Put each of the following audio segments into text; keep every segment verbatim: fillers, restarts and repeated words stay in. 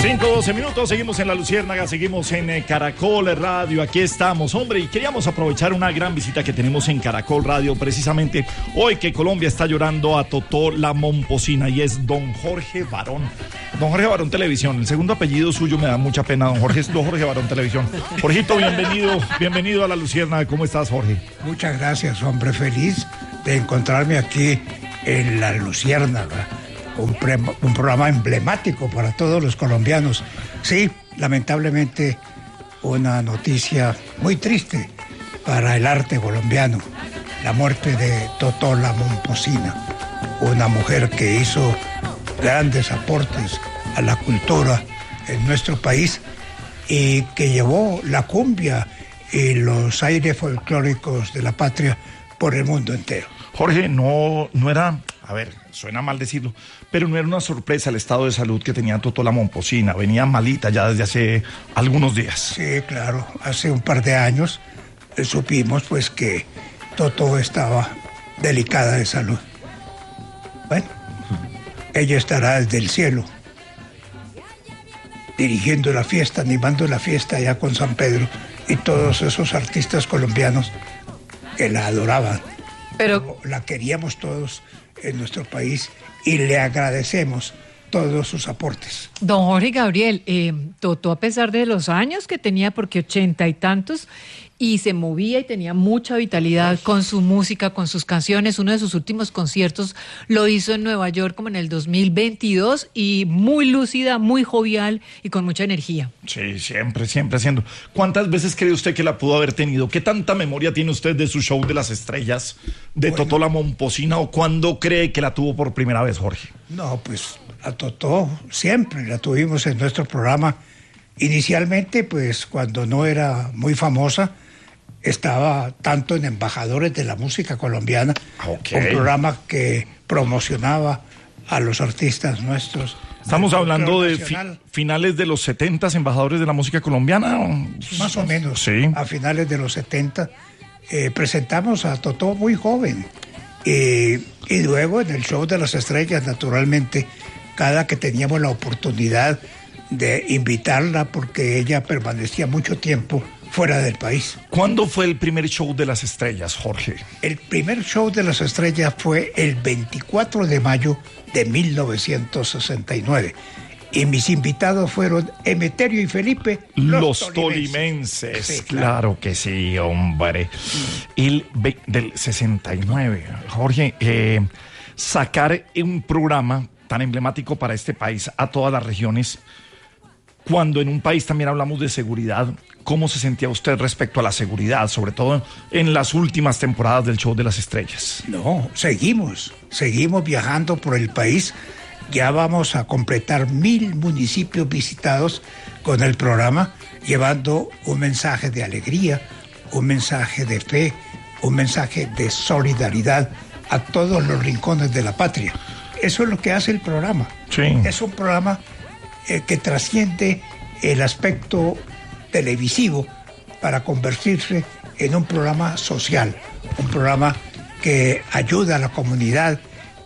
cinco, doce minutos, seguimos en La Luciérnaga, seguimos en eh, Caracol Radio, aquí estamos, hombre, y queríamos aprovechar una gran visita que tenemos en Caracol Radio, precisamente hoy que Colombia está llorando a Totó la Momposina, y es don Jorge Barón. Don Jorge Barón Televisión, el segundo apellido suyo me da mucha pena, don Jorge, es don Jorge Barón Televisión. Jorgito, bienvenido, bienvenido a La Luciérnaga, ¿cómo estás, Jorge? Muchas gracias, hombre, feliz de encontrarme aquí en La Luciérnaga. Un, pre, un programa emblemático para todos los colombianos. Sí, lamentablemente una noticia muy triste para el arte colombiano, la muerte de Totó la Momposina, una mujer que hizo grandes aportes a la cultura en nuestro país y que llevó la cumbia y los aires folclóricos de la patria por el mundo entero. Jorge, no, no era, a ver, suena mal decirlo, pero no era una sorpresa el estado de salud que tenía Totó la Momposina, venía malita ya desde hace algunos días. Sí, claro, hace un par de años eh, supimos pues que Totó estaba delicada de salud. Bueno, ella estará desde el cielo, dirigiendo la fiesta, animando la fiesta allá con San Pedro y todos esos artistas colombianos que la adoraban. Pero la queríamos todos en nuestro país y le agradecemos todos sus aportes. Don Jorge Gabriel, eh, Totó, a pesar de los años que tenía, porque ochenta y tantos, y se movía y tenía mucha vitalidad con su música, con sus canciones. Uno de sus últimos conciertos lo hizo en Nueva York como en el dos mil veintidós, y muy lúcida, muy jovial y con mucha energía. Sí, siempre, siempre haciendo. ¿Cuántas veces cree usted que la pudo haber tenido? ¿Qué tanta memoria tiene usted de su show de las estrellas, de bueno, Totó la Momposina, o cuándo cree que la tuvo por primera vez, Jorge? No, pues a Totó siempre la tuvimos en nuestro programa. Inicialmente, pues cuando no era muy famosa, estaba tanto en Embajadores de la Música Colombiana, okay, un programa que promocionaba a los artistas nuestros. Estamos hablando de fi finales de los setentas, Embajadores de la Música Colombiana. Más o menos, sí. A finales de los setenta eh, presentamos a Totó muy joven. Eh, y luego en el Show de las Estrellas, naturalmente, cada que teníamos la oportunidad de invitarla, porque ella permanecía mucho tiempo fuera del país. ¿Cuándo fue el primer Show de las Estrellas, Jorge? El primer Show de las Estrellas fue el veinticuatro de mayo de mil novecientos sesenta y nueve. Y mis invitados fueron Emeterio y Felipe, los, los tolimenses. tolimenses. Sí, claro. claro que sí, hombre. El del sesenta y nueve, Jorge, eh, sacar un programa tan emblemático para este país a todas las regiones, cuando en un país también hablamos de seguridad. ¿Cómo se sentía usted respecto a la seguridad, sobre todo en las últimas temporadas del Show de las Estrellas? No, seguimos, seguimos viajando por el país. Ya vamos a completar mil municipios visitados con el programa, llevando un mensaje de alegría, un mensaje de fe, un mensaje de solidaridad a todos los rincones de la patria. Eso es lo que hace el programa. Sí. Es un programa eh, que trasciende el aspecto televisivo para convertirse en un programa social, un programa que ayuda a la comunidad,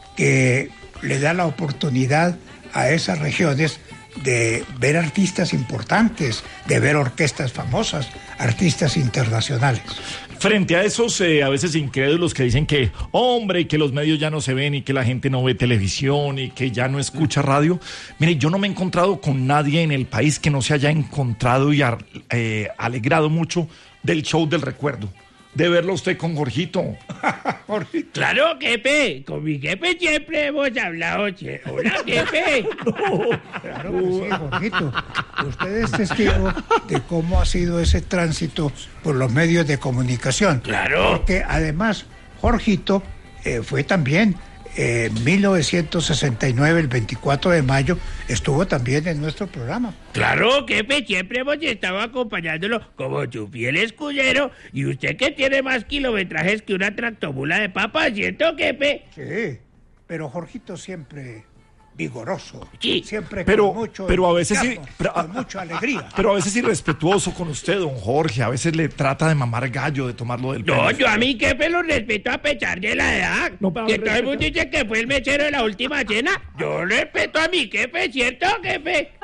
que le da la oportunidad a esas regiones de ver artistas importantes, de ver orquestas famosas, artistas internacionales. Frente a esos eh, a veces incrédulos que dicen que, hombre, que los medios ya no se ven y que la gente no ve televisión y que ya no escucha radio, mire, yo no me he encontrado con nadie en el país que no se haya encontrado y a, eh, alegrado mucho del Show del Recuerdo. De verlo usted con Jorgito. Jorgito. Claro, jefe. Con mi jefe siempre hemos hablado. Che. Hola, jefe. No. Claro que sí, Jorgito. Usted es testigo de cómo ha sido ese tránsito por los medios de comunicación. Claro. Porque además, Jorgito eh, fue también en eh, mil novecientos sesenta y nueve, el veinticuatro de mayo, estuvo también en nuestro programa. Claro, jefe, siempre hemos estado acompañándolo como su fiel escudero, y usted que tiene más kilometrajes que una tractomula de papa, ¿cierto, jefe? Sí, pero Jorgito siempre vigoroso, sí, siempre pero, con mucho pero a veces entusiasmo, sí, pero, con mucha alegría. Pero a veces irrespetuoso con usted, don Jorge, a veces le trata de mamar gallo, de tomarlo del pelo. No, yo a mi jefe lo respeto a pesar de la edad. No, que todo el mundo dice que fue el mechero de la última cena. Yo respeto a mi jefe, ¿cierto, jefe?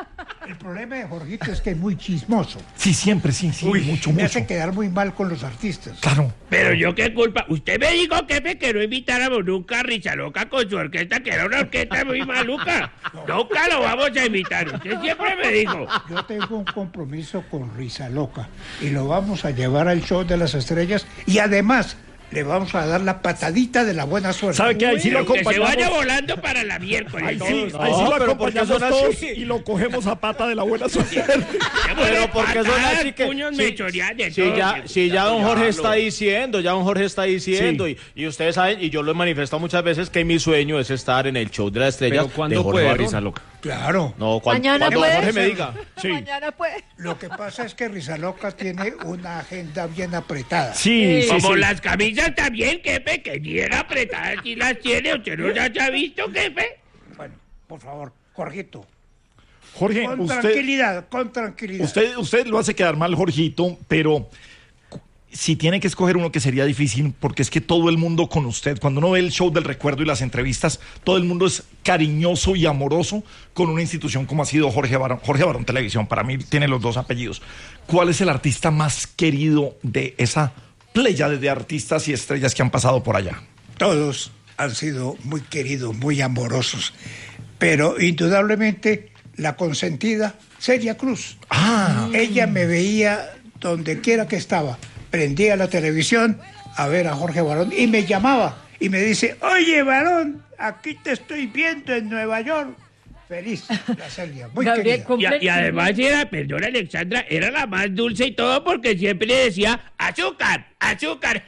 El problema de Jorgito es que es muy chismoso. Sí, siempre, sí, sí, Uy, mucho, me mucho. hace quedar muy mal con los artistas. Claro. Pero yo qué culpa. Usted me dijo, jefe, que no invitáramos nunca a Rizaloca con su orquesta, que era una orquesta muy maluca. Nunca lo vamos a invitar. Usted siempre me dijo. Yo tengo un compromiso con Rizaloca y lo vamos a llevar al show de las estrellas y además le vamos a dar la patadita de la buena suerte. ¿Sabe qué? Ahí sí lo Que se acompañamos. vaya volando para la miércoles. Ahí sí, No, ahí sí No, lo pero ¿por qué acompañamos son todos así? y lo cogemos a pata de la buena suerte. Pero porque son patadas, así que puños si, mechoreadas, de si todo. ya, si ya don Jorge está diciendo, ya don Jorge está diciendo, Sí. y, y ustedes saben, y yo lo he manifestado muchas veces, que mi sueño es estar en el show de las estrellas. Pero ¿cuándo de Jorge puede, Barón. Rizaloca? Claro. No, cuando, Mañana cuando puede. Jorge me diga. Sí. Mañana pues. Lo que pasa es que Rizaloca tiene una agenda bien apretada. Sí, sí, Como sí. las camisas también, jefe, que bien apretadas y las tiene. ¿Usted no las ha visto, jefe? Bueno, por favor, Jorgito, Jorge, con usted, tranquilidad, con tranquilidad. usted, usted lo hace quedar mal, Jorgito, pero si tiene que escoger uno que sería difícil, porque es que todo el mundo con usted, cuando uno ve el show del recuerdo y las entrevistas, todo el mundo es cariñoso y amoroso con una institución como ha sido Jorge Barón, Jorge Barón Televisión. Para mí tiene los dos apellidos. ¿Cuál es el artista más querido de esa pléyade de artistas y estrellas que han pasado por allá? Todos han sido muy queridos, muy amorosos, pero indudablemente la consentida, Celia Cruz. Ah, Ella me veía donde quiera que estaba, prendía la televisión a ver a Jorge Barón y me llamaba y me dice, oye Barón, aquí te estoy viendo en Nueva York. Feliz, la Celia, muy Gabriel, querida. Y, a- y además era, perdón Alexandra, era la más dulce y todo porque siempre decía azúcar, azúcar,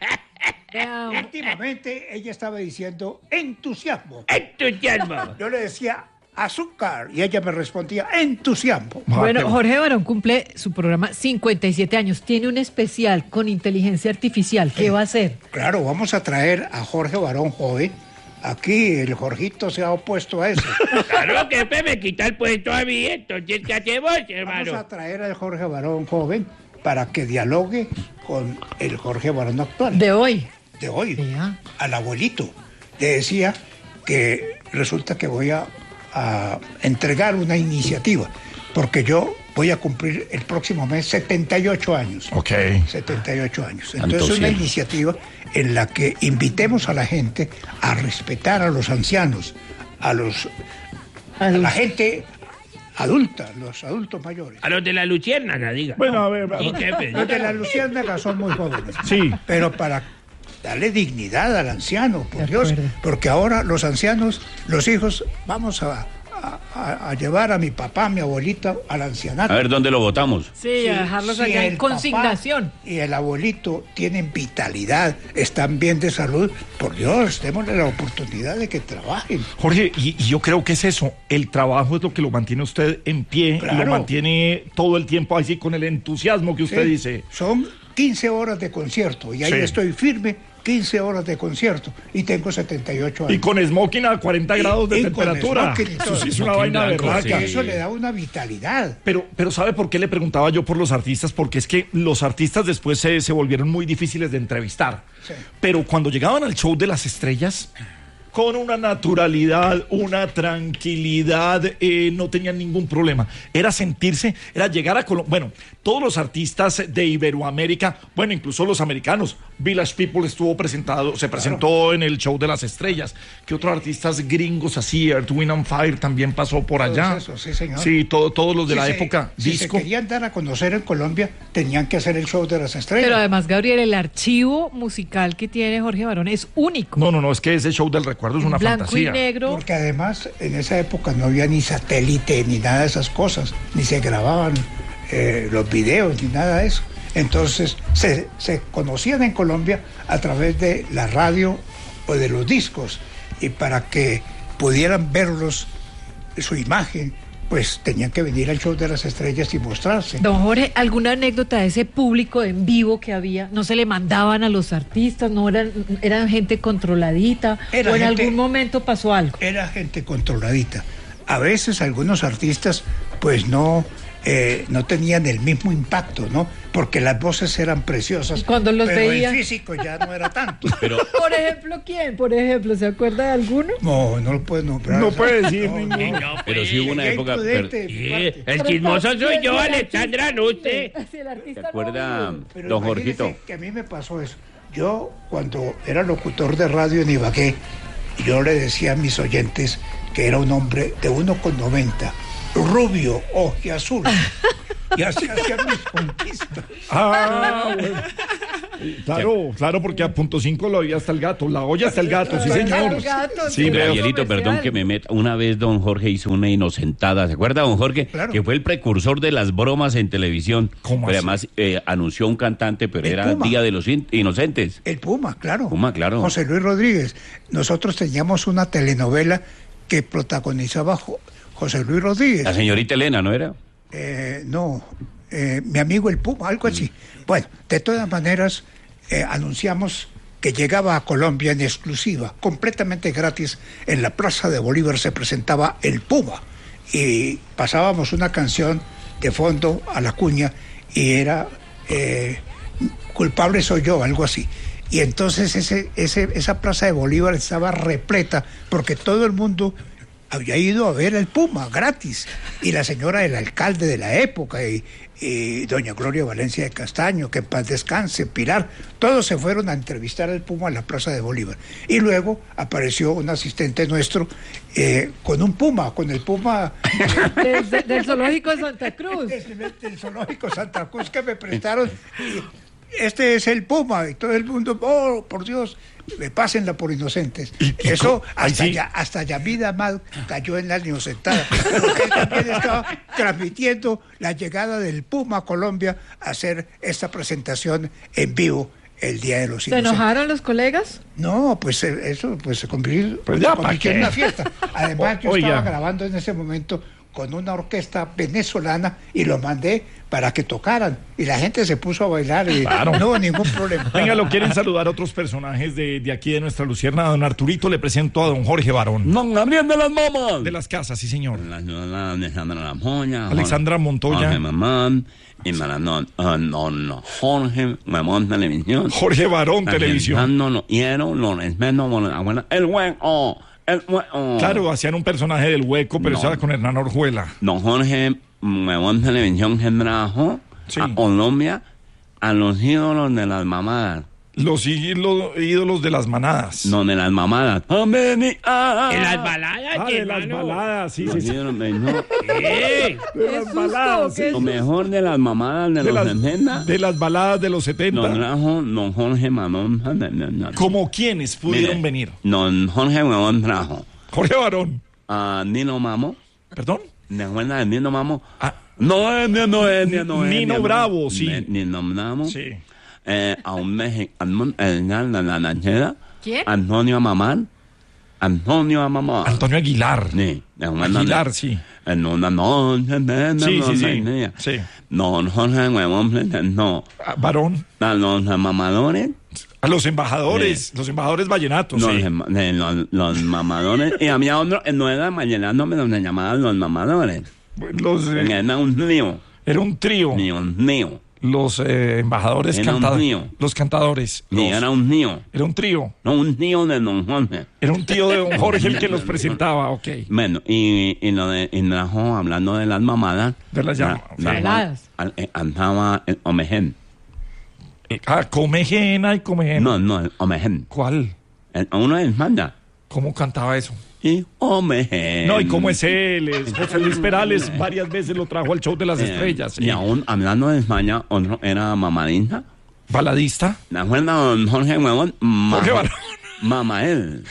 Últimamente ella estaba diciendo entusiasmo. entusiasmo. Yo le decía azúcar y ella me respondía entusiasmo. Bueno, Jorge Barón cumple su programa cincuenta y siete años. Tiene un especial con inteligencia artificial. ¿Qué va a hacer? Claro, vamos a traer a Jorge Barón joven. Aquí el Jorgito se ha opuesto a eso. Claro, jefe, me quita el puesto a mí, entonces ¿qué hacemos, Vamos a hermano? traer al Jorge Barón joven para que dialogue con el Jorge Barón actual. De hoy. de hoy, Vea. al abuelito. Le decía que resulta que voy a, a entregar una iniciativa, porque yo voy a cumplir el próximo mes setenta y ocho años. ok. setenta y ocho años. Santo Entonces, una cielo. iniciativa en la que invitemos a la gente a respetar a los ancianos, a los a la gente adulta, los adultos mayores. A los de la luciérnaga, diga. Bueno, a ver, a Y ver. jefe, Los de la luciérnaga son muy jóvenes. Sí. Pero para darle dignidad al anciano, por De Dios, acuerdo. porque ahora los ancianos, los hijos, vamos a, a- a- a llevar a mi papá, a mi abuelita al ancianato. A ver, ¿dónde lo votamos? Sí, a dejarlos Si allá el en consignación. papá y el abuelito tienen vitalidad, están bien de salud, por Dios, démosle la oportunidad de que trabajen. Jorge, y, y yo creo que es eso, el trabajo es lo que lo mantiene usted en pie, Claro. lo mantiene todo el tiempo así con el entusiasmo que usted Sí, dice. Son quince horas de concierto y ahí Sí. estoy firme, quince horas de concierto y tengo setenta y ocho años. Y con smoking a cuarenta Y- grados de y con temperatura. smoking y todo. Eso sí es una Smoking vaina blanco, verdad. sí. Que eso le da una vitalidad. Pero, pero ¿sabe por qué le preguntaba yo por los artistas? Porque es que los artistas después se, se volvieron muy difíciles de entrevistar. Sí. Pero cuando llegaban al show de las estrellas, con una naturalidad, una tranquilidad, eh, no tenían ningún problema. Era sentirse, era llegar a Colombia. Bueno, todos los artistas de Iberoamérica, bueno, incluso los americanos, Village People estuvo presentado, se presentó en el show de las estrellas. ¿Qué otros artistas gringos así? Earth, Wind and Fire también pasó por Todos allá. esos, sí, señor. Sí, todo- todos los de Si la se- época si disco. se querían dar a conocer en Colombia, tenían que hacer el show de las estrellas. Pero además, Gabriel, el archivo musical que tiene Jorge Barón es único. No, no, no, es que ese show del recuerdo es una Blanco fantasía. y negro. Porque además en esa época no había ni satélite ni nada de esas cosas, ni se grababan eh, los videos ni nada de eso. Entonces se, se conocían en Colombia a través de la radio o de los discos y para que pudieran verlos, su imagen, pues tenían que venir al show de las estrellas y mostrarse. Don Jorge, ¿alguna anécdota de ese público en vivo que había? ¿No se le mandaban a los artistas? ¿No eran, eran gente controladita? Era ¿O en gente- algún momento pasó algo? Era gente controladita. A veces algunos artistas pues no eh, no tenían el mismo impacto, ¿no? Porque las voces eran preciosas. Y cuando los pero veía... el físico ya no era tanto. Pero, Por ejemplo, ¿quién? Por ejemplo, ¿se acuerda de alguno? No, no lo puedo nombrar. No puede decir No, ninguno. no. No, pero pues, sí hubo una Qué época... imprudente pero- de mi sí, parte. el chismoso soy yo, Sí, Alexandra, no usted. Sí, el artista ¿Se acuerda, no, Pero don imagínese Jorgito? que a mí me pasó eso. Yo, cuando era locutor de radio en Ibagué, yo le decía a mis oyentes que era un hombre de uno con noventa, rubio, ojiazul. Y así hacía mis conquistas. Ah, bueno. Claro, claro, porque a punto cinco lo había hasta el gato, la olla hasta el gato, sí señor. El gato, Sí, sí, veo. Gabrielito, perdón que me meta. Una vez don Jorge hizo una inocentada. ¿Se acuerda, don Jorge? Claro. Que fue el precursor de las bromas en televisión. ¿Cómo Pero así? además eh, anunció un cantante, pero El era Puma. Día de los In- Inocentes. El Puma, claro. Puma, claro. José Luis Rodríguez. Nosotros teníamos una telenovela que protagonizaba Jo- José Luis Rodríguez. La señorita Elena, ¿no era? Eh, no, eh, mi amigo el Puma, algo así. Bueno, de todas maneras, eh, anunciamos que llegaba a Colombia en exclusiva, completamente gratis. En la Plaza de Bolívar se presentaba el Puma y pasábamos una canción de fondo a la cuña y era eh, Culpable soy yo, algo así. Y entonces ese, ese, esa Plaza de Bolívar estaba repleta porque todo el mundo había ido a ver el Puma gratis. Y la señora del alcalde de la época y, y doña Gloria Valencia de Castaño, que en paz descanse, Pilar, todos se fueron a entrevistar al Puma en la Plaza de Bolívar. Y luego apareció un asistente nuestro eh, con un Puma, con el Puma Del, del- del zoológico de Santa Cruz. del, del zoológico Santa Cruz que me prestaron. Y este es el Puma y todo el mundo, oh, por Dios, me pásenla por inocentes. ¿Y- y Eso co- ahí hasta sí? ya, hasta Yamid Amad cayó en la inocentada, porque él también estaba transmitiendo la llegada del Puma a Colombia a hacer esta presentación en vivo el Día de los ¿Se Inocentes. enojaron los colegas? No, pues eh, eso pues se convirtió, Pues ya, se ¿pa' convirtió en qué? una fiesta. Además, yo Oiga. estaba grabando en ese momento con una orquesta venezolana y lo mandé para que tocaran. Y la gente se puso a bailar y Claro. no hubo ningún problema. Venga, lo quieren saludar otros personajes de, de aquí de nuestra Lucierna. Don Arturito, le presento a don Jorge Barón. Don Gabriel de las Mamas. De las casas, sí señor. La señora Alexandra Lamoya. Alexandra Montoya. Jorge Mamán. Y Maradón, don Jorge Mamón Televisión. Jorge Barón, televisión. No, no, quiero, no respeto, bueno, el hueco, el hueco. Claro, hacían un personaje del hueco, pero No. eso era con Hernán Orjuela. Don Jorge Mamón Televisión que trajo Sí. a Colombia a los ídolos de las mamadas. Los ídolos, ídolos de las manadas. No, de las mamadas. Amén. Ah, En las baladas, Ah, de las hermano. baladas, sí, sí, Los sí. ídolos de- no, Sí. De las baladas, sí. ¿Qué Lo mejor de las mamadas de, De los las, setenta. de las baladas de los Lo setenta. trajo don Jorge Mamón. Como quienes pudieron Mire, venir. Don Jorge Mamón trajo Jorge Barón. a Nino Mamo. ¿Perdón? ¿De acuerdas de Nino Mamo? Ah. No es, no es, no es, no es. Nino Bravo, sí. Ni- Nino Bravo. Sí. Eh, a un mexicano, el de la lanchera. ¿Quién? Antonio Mamán. Antonio Mamán. Antonio Aguilar. Sí, de acuerdas de- Aguilar, sí. En una noche de Sí, sí, sí. noche. Sí. Don Jorge Huevón presentó Ah, Barón. a los mamadores. A los embajadores. Los embajadores vallenatos. Los, Sí. em- de los, los mamadores. Y había otro, no era vallenato, pero se llamaban los mamadores. Los, eh, Era un trío. era un trío. Dios mío. Los eh, embajadores Era un cantadores. trío. Los cantadores. Sí, Los- era un tío. Era un trío. No, un tío de don Jorge. Era un tío de don Jorge el que los presentaba, ok. Bueno, y, y lo de, y trajo, hablando de las mamadas. De las la- llama- la- Baladas. al- eh, Andaba el Omején. Ah, Comejena y Comejena. No, no, el Omején. ¿Cuál? El- Uno es manda. ¿Cómo cantaba eso? Y Omején. No, ¿y cómo es él? Es José Luis Perales varias veces lo trajo al show de las Eh, estrellas. Y sí. aún hablando de España, otro era mamadita. Baladista. ¿De acuerdo, don Jorge Huevón? Ma- Jorge Barón. Mamael.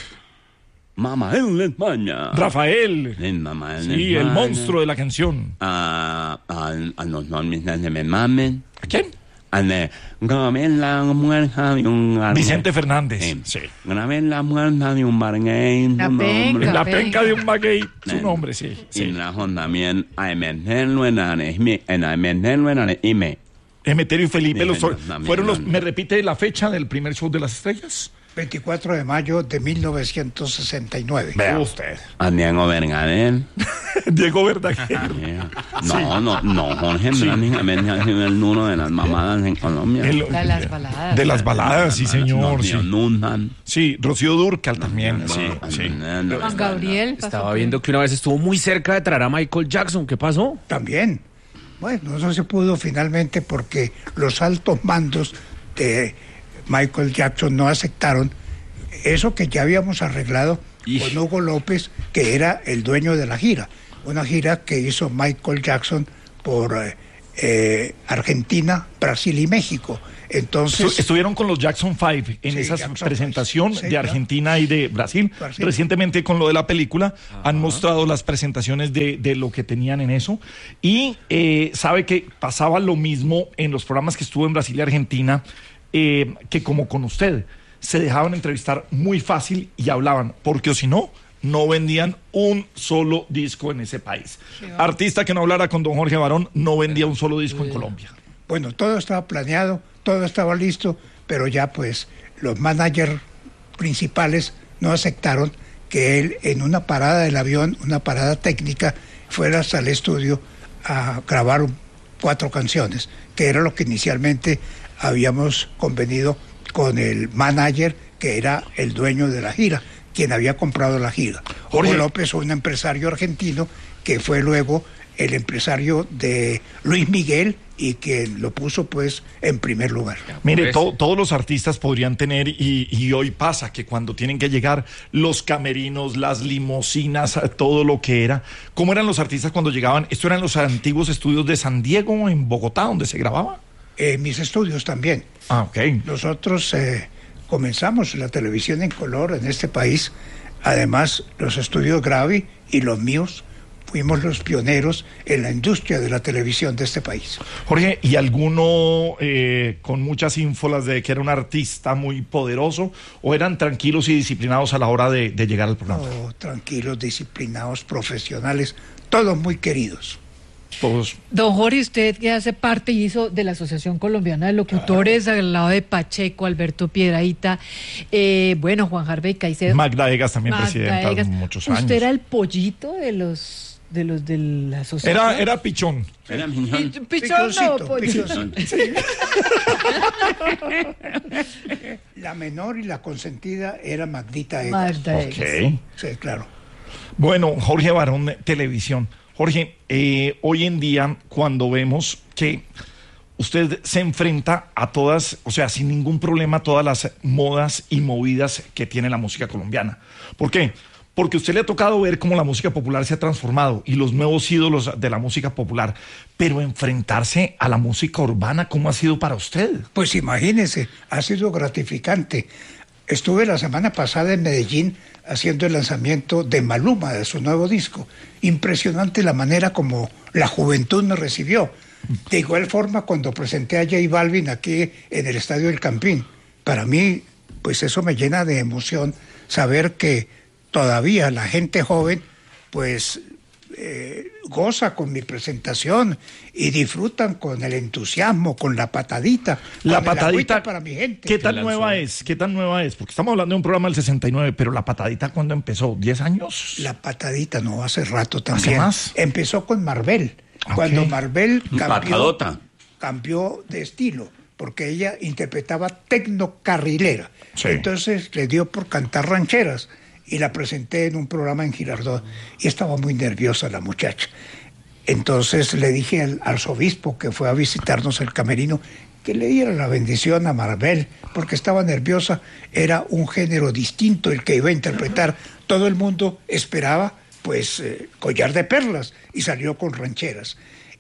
Mamael de España. Rafael. Sí, Mamael de Sí, el España. monstruo de la canción. A, a, a los normistas de me mamen. ¿A quién? A de grabé la muerta de un barguey. Vicente Fernández. Sí. Sí. Grabé la muerta de un barguey. La su penca. nombre. En la Venga. penca de un maguey. Su Ven. nombre, sí. Y sí. trajo también a meterlo en Aresme. En a meterlo en Aresme. Emeterio y Felipe Sí, los, bueno, también, fueron los. no, no. ¿Me repite la fecha del primer show de las estrellas? veinticuatro de mayo de mil novecientos sesenta y nueve. Vea usted. A Diego Verdaguer. Diego Verdaguer. No, no, no, Jorge prácticamente ha sido el nulo de las mamadas en Colombia. El- De las baladas. De las baladas, sí, señor. Sí, Rocío Nunhan. sí Rocío Dúrcal también. Sí, sí. Juan Gabriel. pasó Estaba por- viendo que una vez estuvo muy cerca de traer a Michael Jackson. ¿Qué pasó? También. Bueno, eso se pudo finalmente porque los altos mandos de Michael Jackson no aceptaron eso que ya habíamos arreglado Ij. con Hugo López, que era el dueño de la gira. Una gira que hizo Michael Jackson por eh, eh, Argentina, Brasil y México. Entonces, Estu- Estuvieron con los Jackson Five en Sí, esa Jackson presentación Five, sí, de claro. Argentina y de Brasil. Brasil. Recientemente con lo de la película han mostrado las presentaciones de, de lo que tenían en eso. Y eh, sabe que pasaba lo mismo en los programas que estuvo en Brasil y Argentina, eh, que como con usted. Se dejaban entrevistar muy fácil y hablaban, porque o si no, no vendían un solo disco en ese país. Artista que no hablara con don Jorge Barón no vendía un solo disco en Colombia. bueno, todo estaba planeado, todo estaba listo, pero ya pues los managers principales no aceptaron que él en una parada del avión, una parada técnica, fuera hasta el estudio a grabar un- cuatro canciones, que era lo que inicialmente habíamos convenido con el manager, que era el dueño de la gira, quien había comprado la gira. Jorge. Hugo López, un empresario argentino, que fue luego el empresario de Luis Miguel y que lo puso pues en primer lugar. Mire, Pues- to- todos los artistas podrían tener, y, y hoy pasa que cuando tienen que llegar los camerinos, las limusinas, todo lo que era. ¿Cómo eran los artistas cuando llegaban? ¿Esto eran los antiguos estudios de San Diego, en Bogotá, donde se grababa? Eh, mis estudios también. Ah, ok. Nosotros eh, comenzamos la televisión en color en este país. Además, los estudios Gravi y los míos fuimos los pioneros en la industria de la televisión de este país. Jorge, ¿y alguno eh, con muchas ínfolas de que era un artista muy poderoso o eran tranquilos y disciplinados a la hora de, de llegar al programa? Oh, tranquilos, disciplinados, profesionales, todos muy queridos. Todos. Don Jorge, usted que hace parte y hizo de la Asociación Colombiana de Locutores al lado de Pacheco, Alberto Piedrahíta, eh, bueno, Juan Harvey Caicedo. Magda Egas también Magda presidenta Egas. muchos Usted años. era el pollito de los de los de la asociación. Era, era pichón. Era miñón. Pi- Pichón, no, Pichoncito, pollo. pichoncito. La menor y la consentida era Magdita Egas. Magda Egas. Ok. Sí, claro. Bueno, Jorge Barón, televisión. Jorge, eh, hoy en día, cuando vemos que usted se enfrenta a todas, o sea, sin ningún problema, a todas las modas y movidas que tiene la música colombiana. ¿Por qué? Porque a usted le ha tocado ver cómo la música popular se ha transformado y los nuevos ídolos de la música popular, pero enfrentarse a la música urbana, ¿cómo ha sido para usted? Pues imagínese, ha sido gratificante. Estuve la semana pasada en Medellín haciendo el lanzamiento de Maluma, de su nuevo disco. Impresionante la manera como la juventud me recibió. De igual forma, cuando presenté a J Balvin aquí en el Estadio del Campín, para mí, pues eso me llena de emoción saber que todavía la gente joven, pues eh, goza con mi presentación y disfrutan con el entusiasmo, con la patadita, La con el patadita, agüita para mi gente. ¿qué tan lanzó. nueva es? ¿Qué tan nueva es? Porque estamos hablando de un programa del sesenta y nueve, pero la patadita, ¿cuándo empezó? ¿diez años? La patadita, no, hace rato también. más? Empezó con Marvel. Ok. Cuando Marvel cambió, Patadota. cambió de estilo, porque ella interpretaba tecnocarrilera. Sí. Entonces le dio por cantar rancheras y la presenté en un programa en Girardot y estaba muy nerviosa la muchacha. Entonces le dije al arzobispo que fue a visitarnos el camerino que le diera la bendición a Marvel, porque estaba nerviosa, era un género distinto el que iba a interpretar. Todo el mundo esperaba, pues, eh, Collar de Perlas, y salió con rancheras.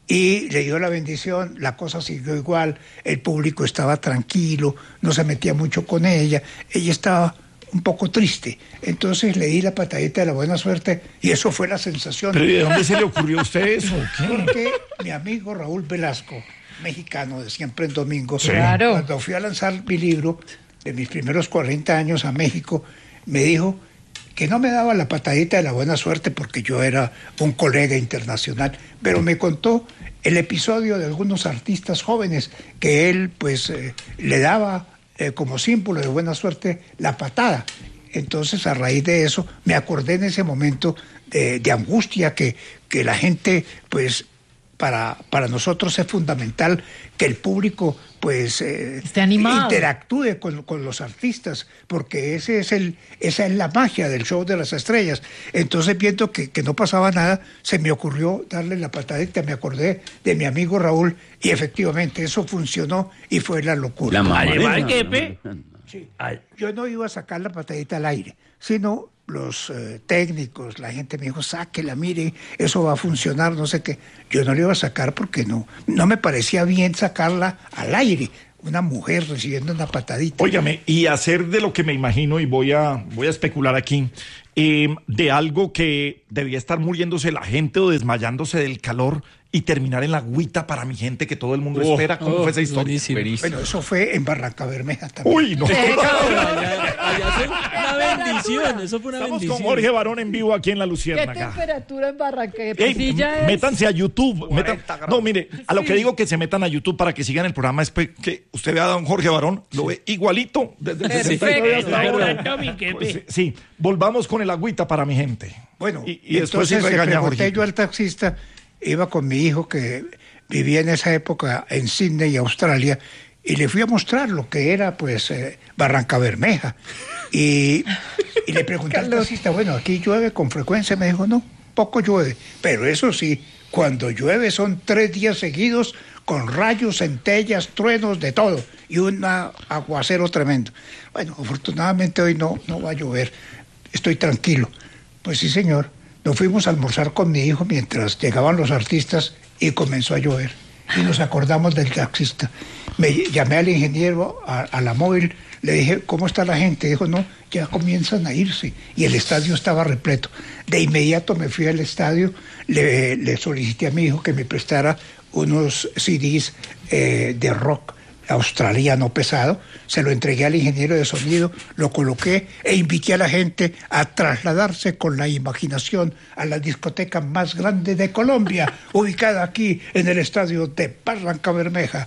Y le dio la bendición, la cosa siguió igual, el público estaba tranquilo, no se metía mucho con ella, ella estaba un poco triste. Entonces le di la patadita de la buena suerte y eso fue la sensación. ¿Pero ¿y de dónde se le ocurrió a usted eso? ¿Qué? Porque mi amigo Raúl Velasco, mexicano de Siempre en Domingo, Sí. Claro. cuando fui a lanzar mi libro de mis primeros cuarenta años a México, me dijo que no me daba la patadita de la buena suerte porque yo era un colega internacional, pero me contó el episodio de algunos artistas jóvenes que él pues eh, le daba eh, como símbolo de buena suerte la patada. Entonces, a raíz de eso, me acordé en ese momento de, de angustia que, que la gente, pues, para, para nosotros es fundamental que el público, pues, eh, esté animado, interactúe con, con los artistas, porque ese es el, esa es la magia del show de las estrellas. Entonces, viendo que, que no pasaba nada, se me ocurrió darle la patadita, me acordé de mi amigo Raúl, y efectivamente eso funcionó y fue la locura. La Además, mamadera. jefe, Sí. Yo no iba a sacar la patadita al aire, sino los eh, técnicos, la gente me dijo, sáquela, mire, eso va a funcionar, no sé qué. Yo no la iba a sacar porque no, no me parecía bien sacarla al aire, una mujer recibiendo una patadita. Óigame, y hacer de lo que me imagino, y voy a, voy a especular aquí, eh, de algo que debía estar muriéndose la gente o desmayándose del calor y terminar en la agüita para mi gente que todo el mundo Oh, espera. ¿Cómo oh, fue esa historia? buenísimo. Bueno, eso fue en Barranca Bermeja también. Uy, no. Allá, allá fue una bendición, eso fue una Estamos bendición. con Jorge Barón en vivo aquí en La ¿Qué Luciérnaga. temperatura en Barranca? ¿Qué Ey, pisilla es? métanse a YouTube. metan- no, mire, a lo que digo que se metan a YouTube para que sigan el programa es pe- que usted vea a don Jorge Barón, lo ve igualito desde el Perfecto. sesenta y nueve hasta está ahora. igualito, mi jefe. Pues, sí, sí, volvamos con el agüita para mi gente. Bueno, y, y después sí entonces le regaña a pregunté Jorge. yo al taxista, iba con mi hijo que vivía en esa época en Sydney, Australia, y le fui a mostrar lo que era, pues, eh, Barranca Bermeja. Y, y le pregunté al taxista, bueno, aquí llueve con frecuencia. Me dijo, no, poco llueve. Pero eso sí, cuando llueve son tres días seguidos con rayos, centellas, truenos, de todo. Y un aguacero tremendo. Bueno, afortunadamente hoy no, no va a llover. Estoy tranquilo. Pues sí, señor. Nos fuimos a almorzar con mi hijo mientras llegaban los artistas y comenzó a llover. Y nos acordamos del taxista. Me llamé al ingeniero, a, a la móvil, le dije, ¿cómo está la gente? Dijo, no, ya comienzan a irse. Y el estadio estaba repleto. De inmediato me fui al estadio, le, le solicité a mi hijo que me prestara unos C Ds eh, de rock australiano pesado, se lo entregué al ingeniero de sonido, lo coloqué e invité a la gente a trasladarse con la imaginación a la discoteca más grande de Colombia, ubicada aquí en el estadio de Barranca Bermeja,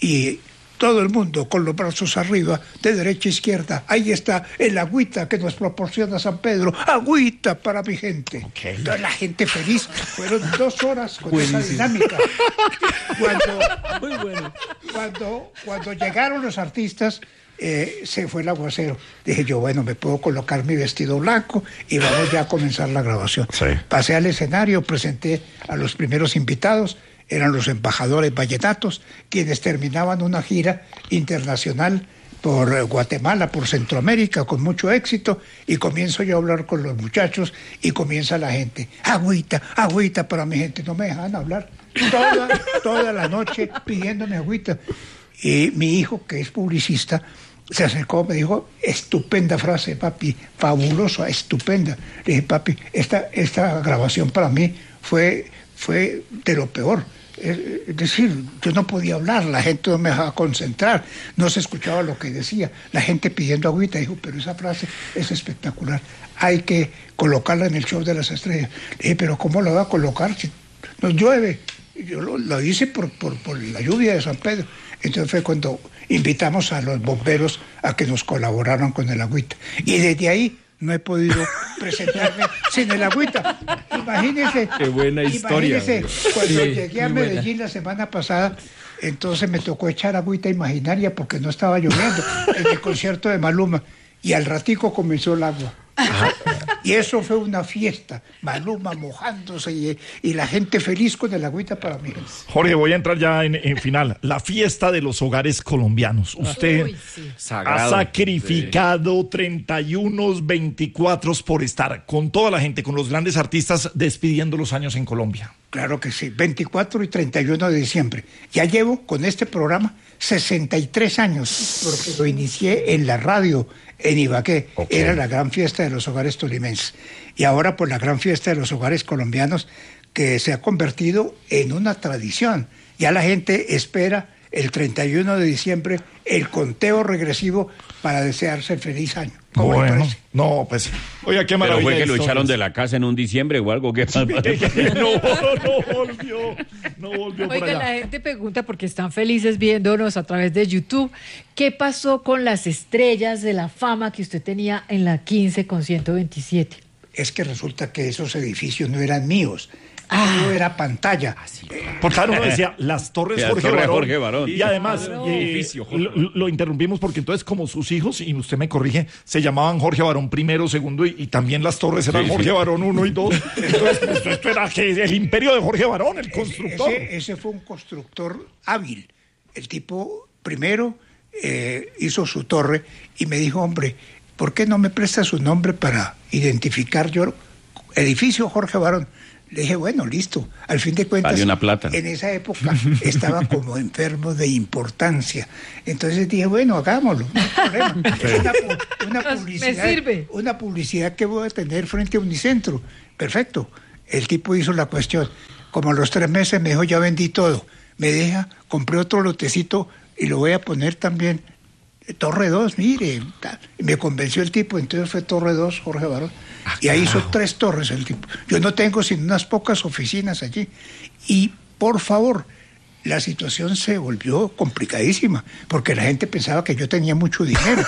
y todo el mundo con los brazos arriba, de derecha a izquierda. Ahí está el agüita que nos proporciona San Pedro. Agüita para mi gente. Okay. Entonces, la gente feliz. Fueron dos horas con esa dinámica. Cuando, Muy bueno. cuando, cuando llegaron los artistas, eh, se fue el aguacero. Dije yo, bueno, me puedo colocar mi vestido blanco y vamos ya a comenzar la grabación. Sí. Pasé al escenario, presenté a los primeros invitados. Eran los embajadores vallenatos, quienes terminaban una gira internacional por Guatemala, por Centroamérica, con mucho éxito, y comienzo yo a hablar con los muchachos, y comienza la gente, agüita, agüita para mi gente, no me dejan hablar, toda, toda la noche pidiéndome agüita. Y mi hijo, que es publicista, se acercó, me dijo, estupenda frase, papi, fabulosa, estupenda. Le dije, papi, esta, esta grabación para mí fue, fue de lo peor. Es decir, yo no podía hablar, la gente no me dejaba concentrar, no se escuchaba lo que decía, la gente pidiendo agüita. Dijo, pero esa frase es espectacular, hay que colocarla en el show de las estrellas. Le dije, pero ¿cómo la va a colocar si nos llueve? Y yo lo, lo hice por, por, por la lluvia de San Pedro. Entonces fue cuando invitamos a los bomberos a que nos colaboraran con el agüita. Y desde ahí no he podido presentarme sin el agüita. Imagínese. Qué buena historia. Imagínese, cuando Sí, llegué a muy buena. Medellín la semana pasada, entonces me tocó echar agüita imaginaria porque no estaba lloviendo en el concierto de Maluma. Y al ratico comenzó el agua. Y eso fue una fiesta. Maluma mojándose y, y la gente feliz con el agüita para mí. Jorge, voy a entrar ya en, en final. La fiesta de los hogares colombianos. Usted Uy, sí. ha Sagrado. sacrificado treinta y uno, veinticuatro por estar con toda la gente, con los grandes artistas, despidiendo los años en Colombia. Claro que sí, veinticuatro y treinta y uno de diciembre. Ya llevo con este programa sesenta y tres años, porque lo inicié en la radio en Ibagué. Ok. Era la gran fiesta de los hogares tolimenses. Y ahora por la gran fiesta de los hogares colombianos, que se ha convertido en una tradición. Ya la gente espera el treinta y uno de diciembre el conteo regresivo para desearse el feliz año. ¿Cómo le Bueno, parece? no, pues, oiga, qué Pero maravilla. fue que de lo historias. echaron de la casa en un diciembre o algo que no, no volvió, no volvió por Oiga, la allá. gente pregunta porque están felices viéndonos a través de YouTube. ¿Qué pasó con las estrellas de la fama que usted tenía en la quince con ciento veintisiete? Es que resulta que esos edificios no eran míos. Todo era pantalla. Por claro, uno decía, las Torres Las Jorge, Torres Barón. Jorge Barón. Y además, Claro. eh, Edificio Jorge lo, lo interrumpimos porque entonces como sus hijos, y usted me corrige, se llamaban Jorge Barón primero, segundo, y, y también las Torres eran Sí, Jorge sí. Barón uno y dos. Entonces, pues, esto era que el imperio de Jorge Barón, el constructor. Ese, ese fue un constructor hábil. El tipo primero eh, hizo su torre y me dijo, hombre, ¿por qué no me presta su nombre para identificar yo edificio Jorge Barón? Le dije, bueno, listo. Al fin de cuentas, Vale una plata. en esa época estaba como enfermo de importancia. Entonces dije, bueno, hagámoslo, no hay problema. Es una, pu- una Me publicidad, sirve. una publicidad que voy a tener frente a Unicentro. Perfecto. El tipo hizo la cuestión. Como a los tres meses me dijo, ya vendí todo. Me deja, compré otro lotecito y lo voy a poner también. Torre dos, mire. tal. Y me convenció el tipo, entonces fue Torre dos, Jorge Barón. Y ahí hizo tres torres el tipo. Yo no tengo sino unas pocas oficinas allí. Y, por favor, la situación se volvió complicadísima, porque la gente pensaba que yo tenía mucho dinero.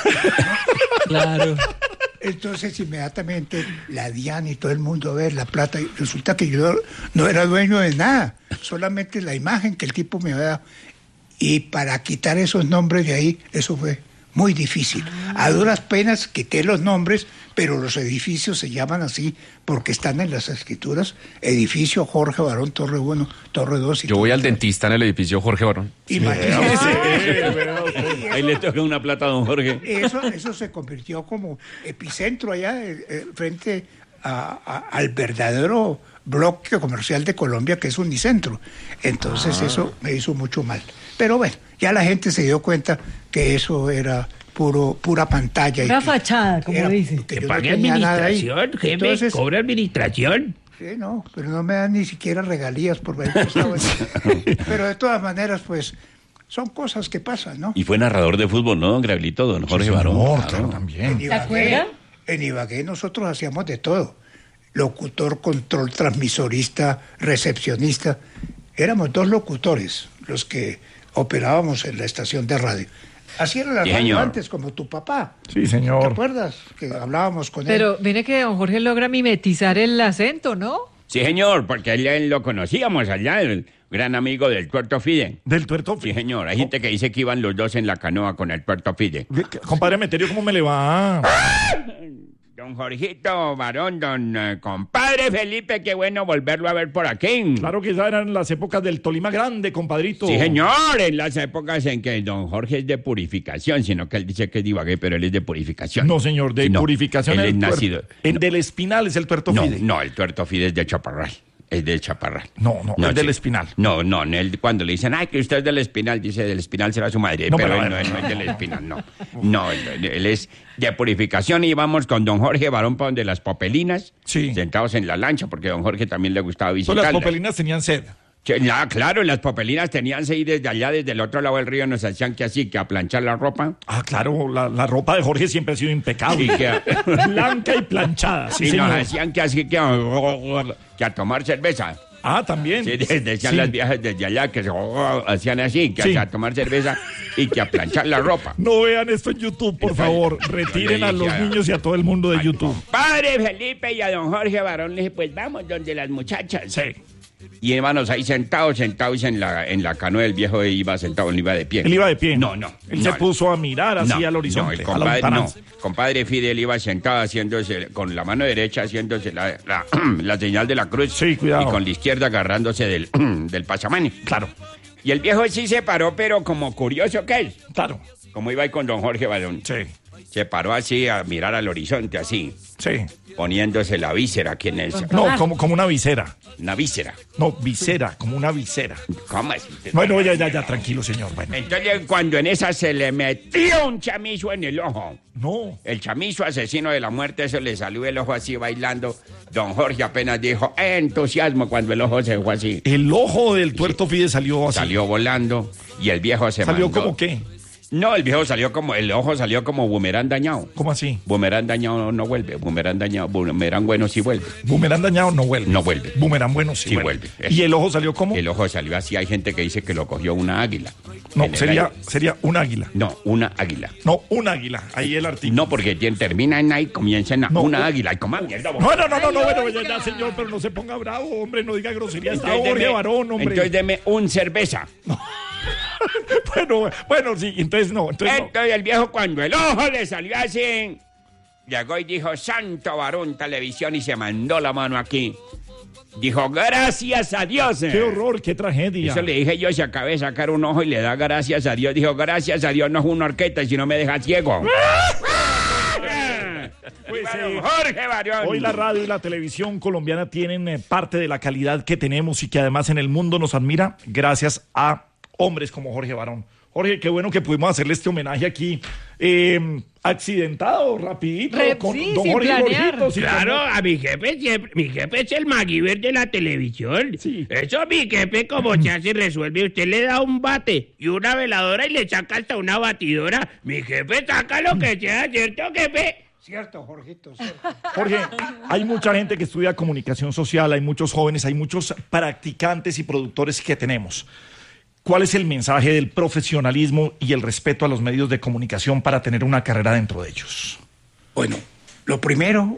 Claro. Entonces, inmediatamente, la DIAN y todo el mundo a ver la plata. Y resulta que yo no era dueño de nada, solamente la imagen que el tipo me había dado. Y para quitar esos nombres de ahí, eso fue muy difícil. A duras penas quité los nombres, pero los edificios se llaman así porque están en las escrituras. Edificio Jorge Barón, Torre uno, Torre dos y Yo voy Torre al tres. dentista en el edificio Jorge Barón. Imagínese. Ahí le toca una plata a don Jorge. Eso, eso se convirtió como epicentro allá eh, eh, frente a- a- al verdadero bloque comercial de Colombia, que es Unicentro. Entonces eso me hizo mucho mal. Pero bueno, ya la gente se dio cuenta que eso era puro pura pantalla. y Una que fachada, como era- dice. que Que yo no pague tenía nada ahí. administración, jefe, Entonces, cobra administración. sí, no, pero no me dan ni siquiera regalías por ver prestado eso. Pero de todas maneras, pues, son cosas que pasan, ¿no? Y fue narrador de fútbol, ¿no, don Gravelito? Don Jorge Barón. No, claro. claro, también. En ¿Se Ibagué, acuerda? en Ibagué nosotros hacíamos de todo. Locutor, control, transmisorista, recepcionista. Éramos dos locutores los que operábamos en la estación de radio. Así era la Sí, radio señor. antes, como tu papá. Sí, ¿Te señor. acuerdas? Que hablábamos con él. Pero viene que don Jorge logra mimetizar el acento, ¿no? Sí, señor, porque él, él lo conocíamos allá, el gran amigo del Tuerto Fide. Del tuerto. Sí, señor, hay gente que dice que iban los dos en la canoa con el Tuerto Fide. Compadre Meterio, ¿cómo me le va? Don Jorgito Barón, don eh, compadre Felipe, qué bueno volverlo a ver por aquí. Claro que ya eran las épocas del Tolima Grande, compadrito. Sí, señor, en las épocas en que don Jorge es de purificación, sino que él dice que es de Ibagué, pero él es de purificación. No, señor, de No, purificación. él el es tuer- nacido. El no, del Espinal es el tuerto no, Fide. no, el Tuerto Fide es de Chaparral. Es del Chaparral. No, no, es del sí. Espinal. No, no, él, cuando le dicen, ay, que usted es del Espinal, dice, del Espinal será su madre. No, pero pero- él no, él no es del Espinal, no. No, él, él es de purificación y vamos con don Jorge Barón para donde las popelinas, Sí. sentados en la lancha, porque a don Jorge también le gustaba Pues visitarlas. las popelinas tenían sed. Sí, la- claro, las popelinas tenían seis desde allá, desde el otro lado del río, nos hacían que así, que a planchar la ropa. Ah, claro, la, la ropa de Jorge siempre ha sido impecable. Y que, Blanca y planchada, sí, y señor. nos hacían que así, que, a- que a tomar cerveza. Ah, también. Sí, de- decían Sí. las viejas desde allá que se, hacían así, que Sí. a tomar cerveza y que a planchar la ropa. No vean esto en YouTube, por favor. Retiren a los niños y a todo el mundo de YouTube. Padre Felipe y a don Jorge Barón le dije, pues vamos donde las muchachas. Sí. Y hermanos ahí sentados, sentados en la, en la canoa, el viejo iba sentado, él iba de pie. Él iba de pie. No, no. Él no, se puso a mirar así no, al horizonte. No, el a la compadre, no. lontananza. Compadre Fidel iba sentado haciéndose, con la mano derecha haciéndose la, la, la señal de la cruz. Sí, cuidado. Y con la izquierda agarrándose del, del pasamani. Claro, Y el viejo sí se paró, pero como curioso que es. claro. Como iba ahí con don Jorge Barón. Sí. Se paró así a mirar al horizonte, así, Sí. poniéndose la víscera aquí en el... No, como, como una visera. Una víscera. No, visera, como una visera. ¿Cómo así? Bueno, ya, ya, ya, tranquilo, señor. Bueno. Entonces, cuando en esa se le metió un chamizo en el ojo, No. el chamizo asesino de la muerte, eso le salió el ojo así bailando. Don Jorge apenas dijo entusiasmo cuando el ojo se fue así. El ojo del tuerto Fide salió así. Salió volando y el viejo se ¿Salió mandó. como qué? No, el viejo salió como, el ojo salió como boomerang dañado. ¿Cómo así? Boomerang dañado no vuelve, boomerang dañado, boomerang bueno sí vuelve. Boomerang dañado no vuelve. No vuelve. Boomerang bueno sí, Sí vuelve. vuelve. ¿Y el ojo salió como? El ojo salió así, hay gente que dice que lo cogió una águila. No, En el sería, aire. sería un águila. No, una águila. No, un águila. Ahí el artículo. No, porque tiene- termina en ahí, comienza en No, una un- águila. Y como mierda, No, no, no, no, no, bueno, ya, ya, señor, pero no se ponga bravo, hombre, no diga grosería. Está Entonces Jorge deme- Barón, hombre. Entonces deme un cerveza. Bueno, bueno, sí, entonces no, entonces no. Entonces el viejo cuando el ojo le salió así, llegó y dijo, Santo Varón Televisión, y se mandó la mano aquí. Dijo, gracias a Dios. Qué horror, qué tragedia. Eso le dije yo, si acabé de sacar un ojo y le da gracias a Dios. Dijo, gracias a Dios, no es una orquesta, sino me deja ciego. Pues, Don eh, Jorge Barón. Hoy la radio y la televisión colombiana tienen eh, parte de la calidad que tenemos y que además en el mundo nos admira gracias a hombres como Jorge Barón. Jorge, qué bueno que pudimos hacerle este homenaje aquí, eh, accidentado, rapidito, Re- con sí, don sin Jorge planear. Gorgito, sin Claro, planear. a mi jefe siempre, mi jefe es el MacGyver de la televisión. Sí. Eso mi jefe como se hace y resuelve. Usted le da un bate y una veladora y le saca hasta una batidora. Mi jefe saca lo que sea, ¿cierto, jefe? Cierto, Jorgito, cierto. Jorge, hay mucha gente que estudia comunicación social, hay muchos jóvenes, hay muchos practicantes y productores que tenemos. ¿Cuál es el mensaje del profesionalismo y el respeto a los medios de comunicación para tener una carrera dentro de ellos? Bueno, lo primero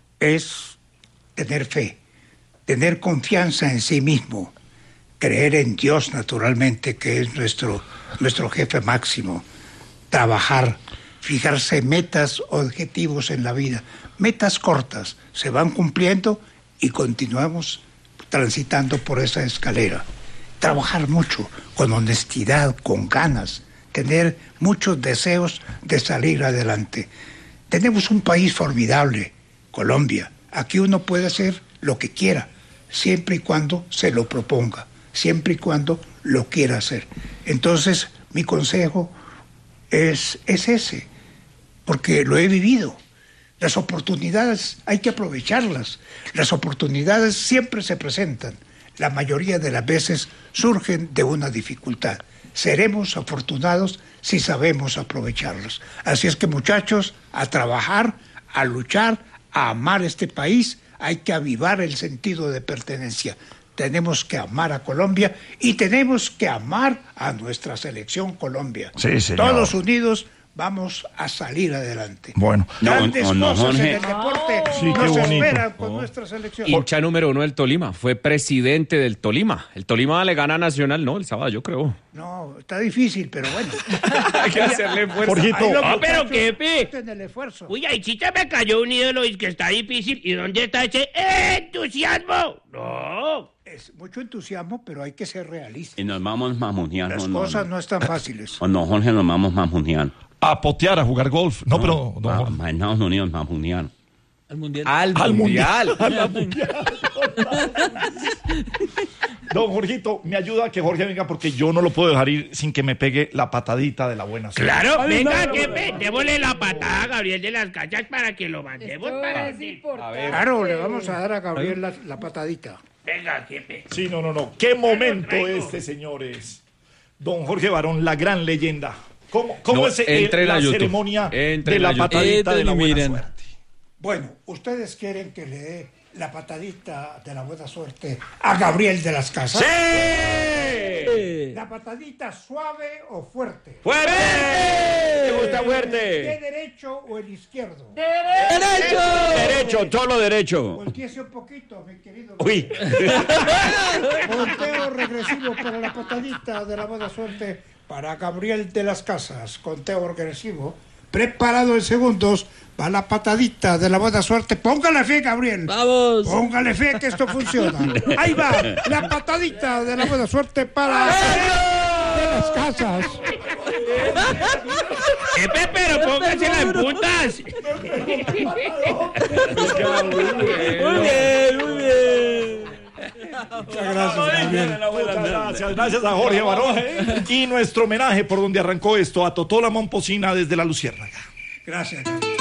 es tener fe, tener confianza en sí mismo, creer en Dios naturalmente, que es nuestro, nuestro jefe máximo, trabajar, fijarse metas, objetivos en la vida, metas cortas, se van cumpliendo y continuamos transitando por esa escalera. Trabajar mucho, con honestidad, con ganas, tener muchos deseos de salir adelante. Tenemos un país formidable, Colombia. Aquí uno puede hacer lo que quiera, siempre y cuando se lo proponga, siempre y cuando lo quiera hacer. Entonces, mi consejo es, es ese, porque lo he vivido. Las oportunidades hay que aprovecharlas. Las oportunidades siempre se presentan. La mayoría de las veces surgen de una dificultad. Seremos afortunados si sabemos aprovecharlos. Así es que, muchachos, a trabajar, a luchar, a amar este país, hay que avivar el sentido de pertenencia. Tenemos que amar a Colombia y tenemos que amar a nuestra selección Colombia. Sí, señor. Todos unidos vamos a salir adelante. Bueno, No, Grandes no, no, cosas en Jorge. el deporte Sí, qué nos bonito. esperan con nuestra selección. Hincha número uno del Tolima, fue presidente del Tolima. El Tolima le gana a Nacional, ¿no? El sábado, yo creo. No, está difícil, pero bueno. Hay que hacerle fuerza. Jorgito, Ahí los Ah, pero muchachos jefe. meten el esfuerzo. Uy, ahí sí se me cayó un ídolo y que está difícil. ¿Y dónde está ese entusiasmo? No. Es mucho entusiasmo, pero hay que ser realistas. Y nos vamos mamuneando. Las no, cosas no. no están fáciles. O no, Jorge, nos vamos mamuneando. a potear, a jugar golf. No, pero... don Ah, Jorge. en Estados Unidos mamuneando. Al mundial. Al mundial. Al mundial. Don Jorgito, me ayuda a que Jorge venga porque yo no lo puedo dejar ir sin que me pegue la patadita de la buena suerte. Claro, venga, jefe, démosle la patada a Gabriel de las Cachas para que lo mandemos Esto para... es importante. Claro, le vamos a dar a Gabriel la, la patadita. Venga, jefe. Sí, no, no, no. ¿Qué momento traigo. este, señores? Don Jorge Barón, la gran leyenda. ¿Cómo, cómo No, es eh, entre la la YouTube. ceremonia Entre de la la YouTube. patadita de la Entren y buena miren. suerte? Bueno, ustedes quieren que le dé la patadita de la buena suerte a Gabriel de las Casas. ¡Sí! ¿La patadita suave o fuerte? ¡Fuerte! ¡Me gusta ¿De fuerte! derecho o el izquierdo? ¡Derecho! Derecho, todo lo derecho. Volteese un poquito, mi querido. Uy. Conteo regresivo para la patadita de la buena suerte para Gabriel de las Casas. Conteo regresivo. Preparado en segundos para la patadita de la buena suerte. Póngale fe, Gabriel. ¡Vamos! Póngale fe que esto funciona. Ahí va, la patadita de la buena suerte para Gabriel de las Casas. Jefe, pero póngasela en puntas. Muy bien, muy bien. Muchas gracias, Gabriel. Muchas gracias, gracias a Jorge Barón. Y nuestro homenaje por donde arrancó esto a Totó la Momposina desde la Luciérnaga. Gracias.